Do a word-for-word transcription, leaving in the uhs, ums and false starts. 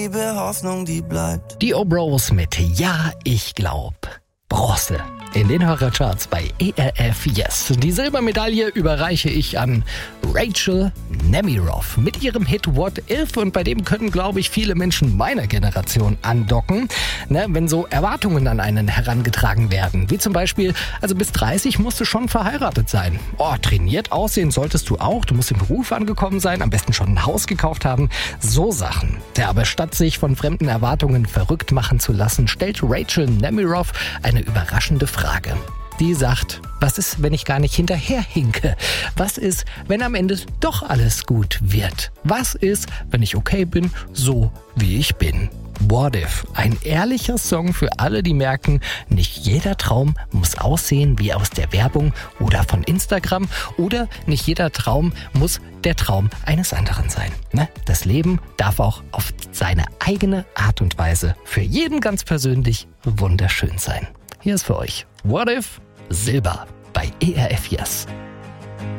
Liebe Hoffnung, die bleibt. Die O'Bros mit Ja, ich glaub. Bronze in den Hörercharts bei E R F Yes. Die Silbermedaille überreiche ich an Rachel Nemiroff mit ihrem Hit What If, und bei dem können, glaube ich, viele Menschen meiner Generation andocken, ne, wenn so Erwartungen an einen herangetragen werden, wie zum Beispiel, also bis dreißig musst du schon verheiratet sein. Oh, trainiert aussehen solltest du auch, du musst im Beruf angekommen sein, am besten schon ein Haus gekauft haben, so Sachen. Ja, aber statt sich von fremden Erwartungen verrückt machen zu lassen, stellt Rachel Nemiroff eine überraschende Frage. Frage. Die sagt, was ist, wenn ich gar nicht hinterherhinke? Was ist, wenn am Ende doch alles gut wird? Was ist, wenn ich okay bin, so wie ich bin? What If? Ein ehrlicher Song für alle, die merken, nicht jeder Traum muss aussehen wie aus der Werbung oder von Instagram, oder nicht jeder Traum muss der Traum eines anderen sein. Ne? Das Leben darf auch auf seine eigene Art und Weise für jeden ganz persönlich wunderschön sein. Hier ist für euch What If? Silber bei E R F Yes.